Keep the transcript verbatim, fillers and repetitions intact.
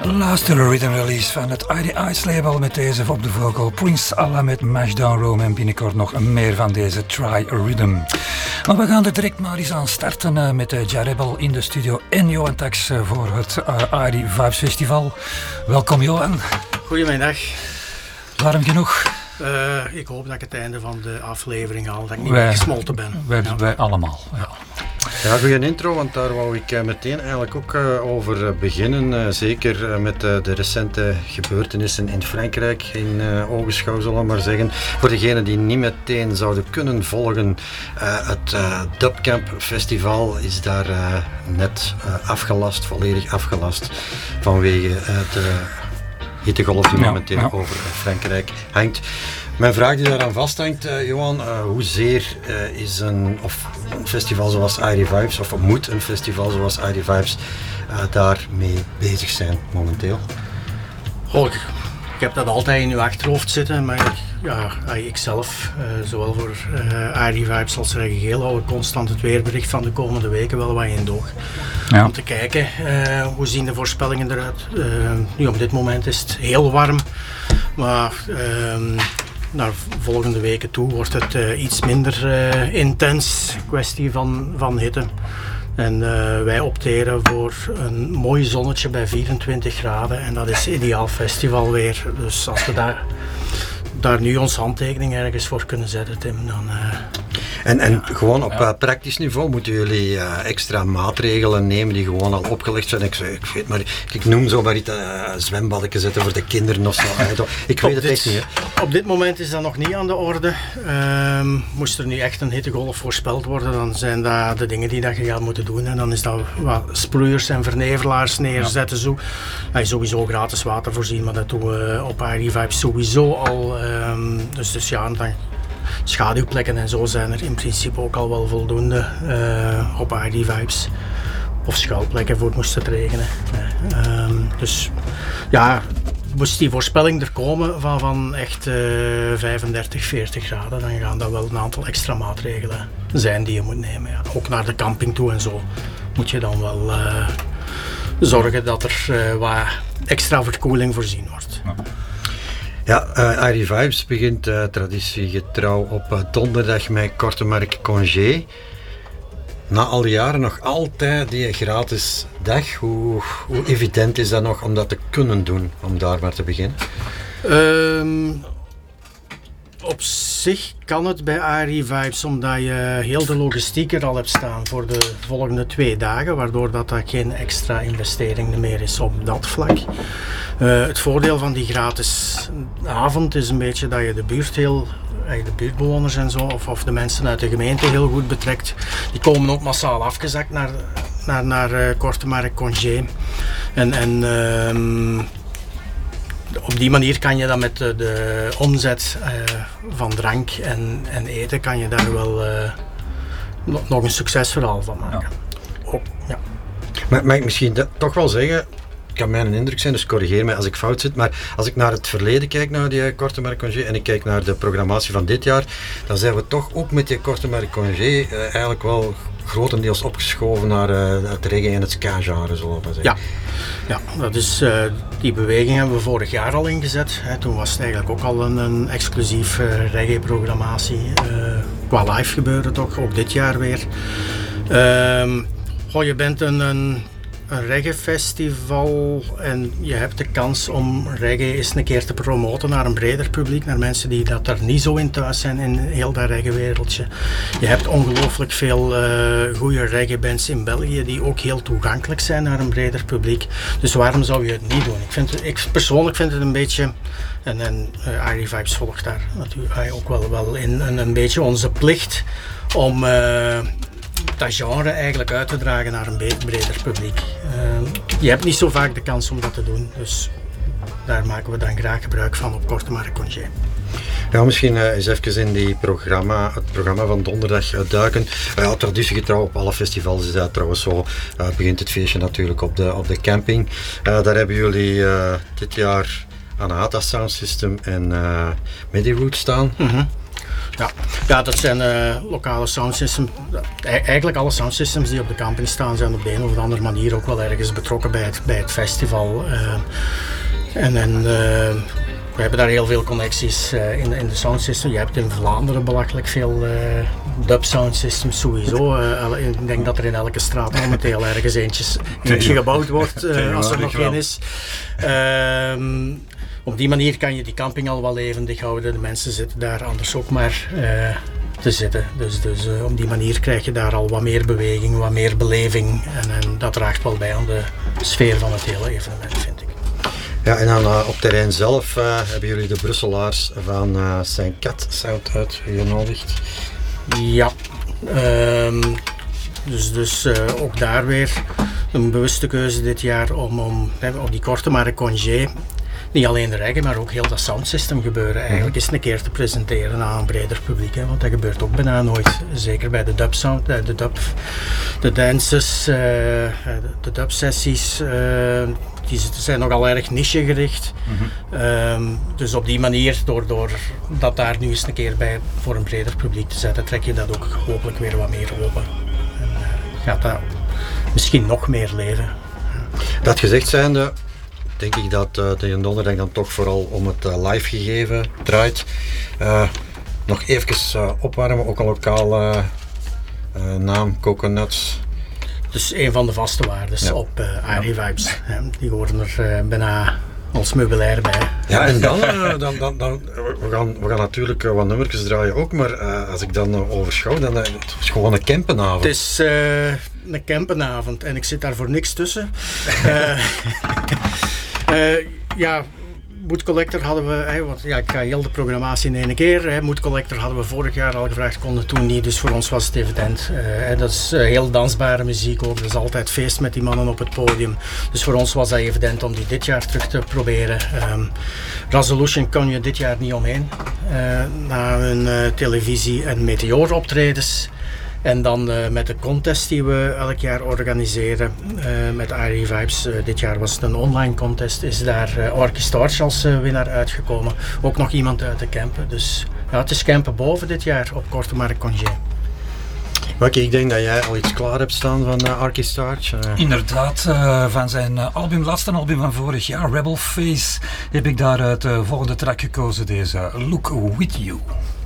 Laatste rhythm release van het I D Ice label met deze op de vocal Prince Allah met Mashdown Rome en binnenkort nog meer van deze Try Rhythm. Maar we gaan er direct maar eens aan starten uh, met uh, Jarebel in de studio en Johan Tax uh, voor het uh, I D Vibes Festival. Welkom Johan. Goedemiddag. Warm genoeg? Uh, ik hoop dat ik het einde van de aflevering haal, dat ik niet wij, gesmolten ben. Wij, ja. wij allemaal, ja. Ja, goeie intro, want daar wou ik uh, meteen eigenlijk ook uh, over uh, beginnen. Uh, zeker uh, met uh, de recente gebeurtenissen in Frankrijk in uh, ogenschouw, zullen we maar zeggen. Voor degenen die niet meteen zouden kunnen volgen, uh, het uh, Dubcamp Festival is daar uh, net uh, afgelast, volledig afgelast, vanwege uh, de hittegolf die momenteel ja, ja. over Frankrijk hangt. Mijn vraag die daaraan vasthangt, uh, Johan, uh, hoezeer uh, is een, of een festival zoals I D Vibes, of moet een festival zoals I D Vibes uh, daarmee bezig zijn momenteel? Oh, ik, ik heb dat altijd in uw achterhoofd zitten, maar ik, ja, ik zelf, uh, zowel voor uh, I D Vibes als Reggae Geel, hou ik constant het weerbericht van de komende weken wel wat in doog. Ja. Om te kijken, uh, hoe zien de voorspellingen eruit. Uh, nu op dit moment is het heel warm, maar uh, naar volgende weken toe wordt het uh, iets minder uh, intens, kwestie van, van hitte. En uh, wij opteren voor een mooi zonnetje bij vierentwintig graden en dat is ideaal festivalweer. Dus als we daar, daar nu onze handtekening ergens voor kunnen zetten, Tim, dan... Uh, En, en ja, gewoon op ja. uh, praktisch niveau moeten jullie uh, extra maatregelen nemen die gewoon al opgelegd zijn. Ik, ik weet maar, ik noem zo maar iets, uh, zwembadden zetten voor de kinderen of zo. Ik weet het dit, echt niet. Hè. Op dit moment is dat nog niet aan de orde. Uh, moest er nu echt een hittegolf voorspeld worden, dan zijn dat de dingen die dat je gaat moeten doen. En dan is dat wat sproeiers en vernevelaars neerzetten. Ja. Zo. Hij sowieso gratis water voorzien, maar dat doen we op I D Vibes sowieso al. Um, dus, dus ja, dan schaduwplekken en zo zijn er in principe ook al wel voldoende uh, op I D Vibes. Of schuilplekken voor moest het regenen. Uh, um, dus ja, moest die voorspelling er komen van, van echt uh, vijfendertig, veertig graden, dan gaan dat wel een aantal extra maatregelen zijn die je moet nemen. Ja. Ook naar de camping toe en zo moet je dan wel uh, zorgen dat er uh, wat extra verkoeling voorzien wordt. Ja. Ja, uh, I D Vibes begint uh, traditiegetrouw op uh, donderdag met Korte Mark Congé. Na al die jaren nog altijd die gratis dag. Hoe, hoe evident is dat nog om dat te kunnen doen, om daar maar te beginnen? Um, op zich kan het bij I D Vibes, omdat je heel de logistiek er al hebt staan voor de volgende twee dagen, waardoor dat, dat geen extra investering meer is op dat vlak. Uh, het voordeel van die gratis avond is een beetje dat je de buurt heel, de buurtbewoners en zo, of, of de mensen uit de gemeente heel goed betrekt. Die komen ook massaal afgezakt naar, naar, naar uh, Korte Mark Congé. En, en uh, op die manier kan je dan met de, de omzet uh, van drank en, en eten kan je daar wel uh, nog, nog een succesverhaal van maken. Ja. Ook, ja. Maar mag ik misschien dat toch wel zeggen, het kan mijn indruk zijn, dus corrigeer mij als ik fout zit, maar als ik naar het verleden kijk, naar die Korte Mark Congé, en ik kijk naar de programmatie van dit jaar, dan zijn we toch ook met die Korte Mark Congé uh, eigenlijk wel grotendeels opgeschoven naar uh, het reggae en het ska-genre, zullen we maar zeggen. Ja. Ja, dat is, uh, die beweging hebben we vorig jaar al ingezet. Hè. Toen was het eigenlijk ook al een, een exclusief uh, reggae-programmatie. Uh, qua live gebeuren toch, ook dit jaar weer. Uh, goh, je bent een, een, een reggae-festival en je hebt de kans om reggae eens een keer te promoten naar een breder publiek, naar mensen die dat er niet zo in thuis zijn in heel dat reggae-wereldje. Je hebt ongelooflijk veel uh, goede reggae-bands in België die ook heel toegankelijk zijn naar een breder publiek. Dus waarom zou je het niet doen? Ik, vind, ik persoonlijk vind het een beetje, en, en uh, I D Vibes volgt daar natuurlijk ook wel, wel in, een, een beetje onze plicht om uh, dat genre eigenlijk uit te dragen naar een breder publiek. Uh, je hebt niet zo vaak de kans om dat te doen, dus daar maken we dan graag gebruik van op Korte Mark Congé. Ja, misschien uh, eens even in die programma, het programma van donderdag uh, duiken. Uh, ja, traditiegetrouw op alle festivals is dat trouwens zo. Uh, begint het feestje natuurlijk op de, op de camping. Uh, daar hebben jullie uh, dit jaar Anahata Sound System en uh, Mediroot staan. Mm-hmm. Ja, ja dat zijn uh, lokale soundsystems. Eigenlijk alle soundsystems die op de camping staan zijn op de een of andere manier ook wel ergens betrokken bij het, bij het festival. Uh, en en uh, we hebben daar heel veel connecties uh, in, in de soundsystem. Je hebt in Vlaanderen belachelijk veel uh, dub soundsystems sowieso. Uh, ik denk dat er in elke straat momenteel ergens eentje, eentje gebouwd wordt, uh, als er nog geen is. Uh, Op die manier kan je die camping al wel levendig houden. De mensen zitten daar anders ook maar uh, te zitten. Dus, dus uh, op die manier krijg je daar al wat meer beweging, wat meer beleving. En, en dat draagt wel bij aan de sfeer van het hele evenement, vind ik. Ja, en dan uh, op terrein zelf uh, hebben jullie de Brusselaars van uh, Saint Cat Sound uitgenodigd. Ja, um, dus, dus uh, ook daar weer een bewuste keuze dit jaar om, om op die korte maar een congé. Niet alleen de reggae, maar ook heel dat soundsystem gebeuren eigenlijk eens een keer te presenteren aan een breder publiek. Hè, want dat gebeurt ook bijna nooit. Zeker bij de dub sound, de dub, de dances, uh, de dub sessies, uh, die zijn nogal erg niche gericht. Mm-hmm. Um, dus op die manier, door, door dat daar nu eens een keer bij voor een breder publiek te zetten, trek je dat ook hopelijk weer wat meer open. En uh, gaat dat misschien nog meer leven. Dat gezegd zijnde, denk ik dat uh, de donderdag dan toch vooral om het uh, live gegeven draait. Uh, nog even uh, opwarmen, ook al lokaal uh, uh, naam Coconuts. Dus een van de vaste waardes ja. op uh, A R I Vibes. Ja. Die horen er uh, bijna als meubilair bij. Ja, en dan, uh, dan, dan, dan we, gaan, we gaan natuurlijk uh, wat nummertjes draaien ook, maar uh, als ik dan uh, overschouw, dan uh, het is gewoon een campenavond. Het is uh, een campenavond en ik zit daar voor niks tussen. uh, Uh, ja, Mood Collector hadden we, hè, want ja, ik ga heel de programmatie in één keer. Hè. Mood Collector hadden we vorig jaar al gevraagd, konden toen niet, dus voor ons was het evident. Uh, hè, dat is uh, heel dansbare muziek ook, dat is altijd feest met die mannen op het podium. Dus voor ons was dat evident om die dit jaar terug te proberen. Um, Resolution kon je dit jaar niet omheen, uh, na hun uh, televisie- en meteor optredens. En dan uh, met de contest die we elk jaar organiseren uh, met A R I Vibes. Uh, dit jaar was het een online contest. Is daar uh, Orchestarch als uh, winnaar uitgekomen. Ook nog iemand uit de campen. Dus ja, het is campen boven dit jaar op Korte Markt Congé. Oké, ik denk dat jij al iets klaar hebt staan van uh, Orchestarch. Uh. Inderdaad, uh, van zijn uh, album, laatste album van vorig jaar, Rebel Face, heb ik daar het uh, volgende track gekozen. Deze Look With You.